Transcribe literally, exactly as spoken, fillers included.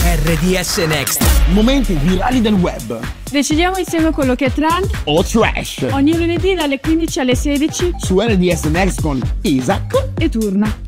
R D S Next. Momenti virali del web. Decidiamo insieme quello che è trend o trash. Ogni lunedì dalle quindici alle sedici su R D S Next con Isaac e Turna.